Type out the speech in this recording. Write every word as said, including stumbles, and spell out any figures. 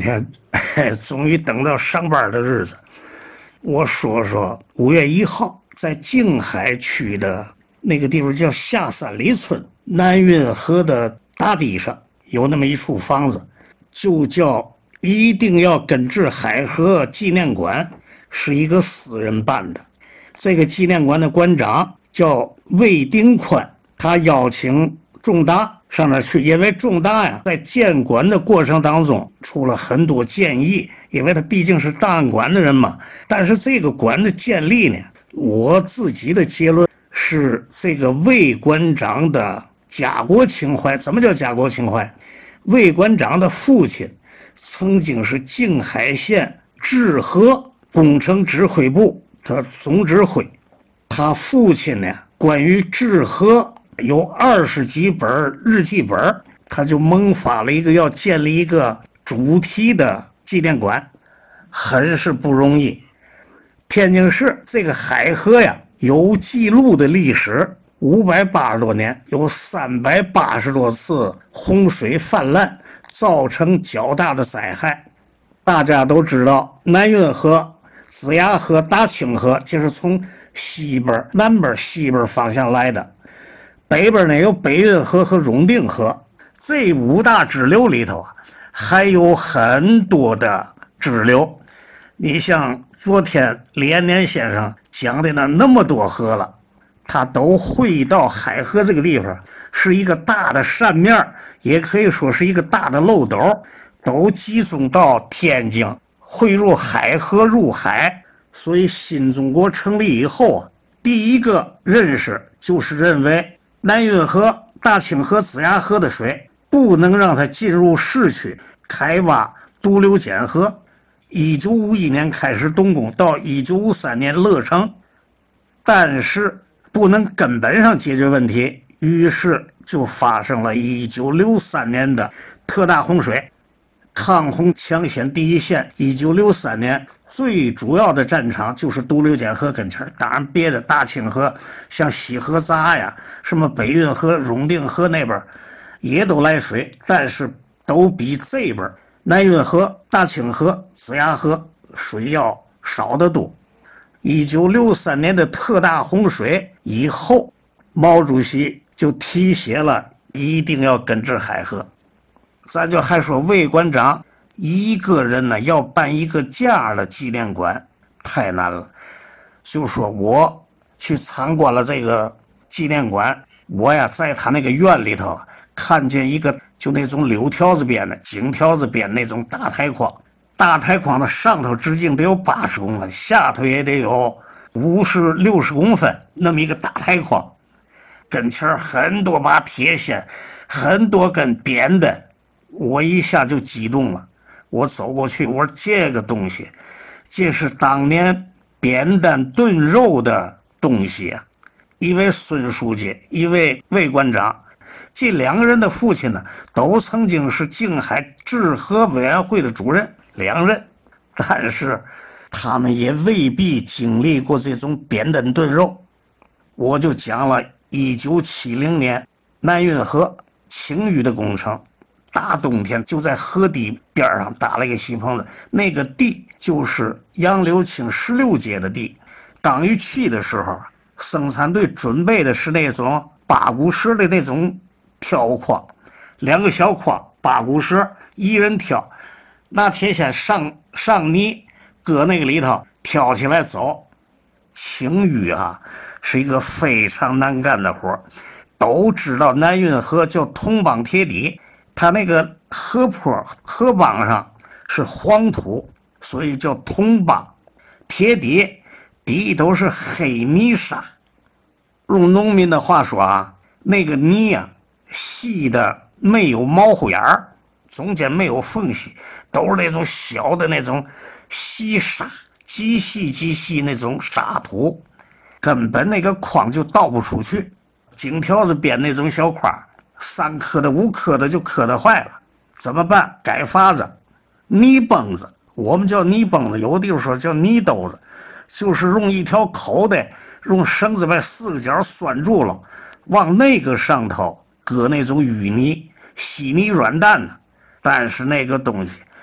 天终于等到上班的日子。我说说五月一号在静海区的那个地方叫下三里村南运河的大堤上有那么一处房子，就叫一定要根治海河纪念馆，是一个私人办的。这个纪念馆的馆长叫魏定宽，他邀请仲达上那去，因为仲达呀在建馆的过程当中出了很多建议，因为他毕竟是档案馆的人嘛。但是这个馆的建立呢，我自己的结论是这个魏馆长的家国情怀。怎么叫家国情怀？魏馆长的父亲曾经是静海县治河工程指挥部的总指挥，他父亲呢关于治河有二十几本日记本，他就萌发了一个要建立一个主题的纪念馆，很是不容易。天津市这个海河呀，有记录的历史五百八十多年，有三百八十多次洪水泛滥，造成较大的灾害。大家都知道，南运河、子牙河、大清河就是从西边、南边、西边方向来的。北边呢有北运河和永定河，这五大支流里头啊，还有很多的支流。你像昨天李延年先生讲的那那么多河了，它都汇到海河这个地方，是一个大的扇面，也可以说是一个大的漏斗，都集中到天津，汇入海河入海。所以新中国成立以后啊，第一个认识就是认为南运河、大清河、子牙河的水不能让它进入市区，开挖独流减河。一九五一年开始动工，到一九五三年落成，但是不能根本上解决问题，于是就发生了一九六三年的特大洪水。抗洪抢先第一线，一九六三年最主要的战场就是独流减河跟前，当然别的大清河像西河闸呀，什么北运河、永定河那边也都来水，但是都比这边南运河、大清河、子牙河水要少得多。一九六三年的特大洪水以后，毛主席就提写了一定要根治海河。咱就还说魏馆长一个人呢要办一个这样的纪念馆太难了，就说我去参观了这个纪念馆，我呀在他那个院里头看见一个就那种柳条子编的锦条子编那种大台筐，大台筐的上头直径得有八十公分，下头也得有五十六十公分，那么一个大台筐，跟前很多把铁线，很多根扁的。我一下就激动了，我走过去，我说这个东西，这是当年扁担炖肉的东西啊！一位孙书记，一位魏馆长，这两个人的父亲呢，都曾经是静海治河委员会的主任，两任，但是他们也未必经历过这种扁担炖肉。我就讲了一九七零年南运河晴雨的工程。大冬天就在河堤边上打了一个锡棚子，那个地就是杨柳青十六街的地。刚一去的时候，生产队准备的是那种八股石的那种挑筐，两个小筐，八股石，一人挑，拿铁锨上上泥，搁那个里头挑起来走。晴雨啊，是一个非常难干的活，都知道南运河叫铜帮铁底。它那个河坡河帮上是黄土，所以叫铜帮，铁底底都是黑泥沙。用农民的话说啊，那个泥啊细的没有毛乎眼儿，中间没有缝隙，都是那种小的那种细沙，极细极细那种沙土，根本那个筐就倒不出去。锦条子编那种小筐，三颗的五颗的就磕得坏了，怎么办？改法子，泥崩子，我们叫泥崩子，有的地方说叫泥兜子，就是用一条口袋，用绳子把四个角拴住了，往那个上头搁那种淤泥，稀泥软蛋呢。但是那个东西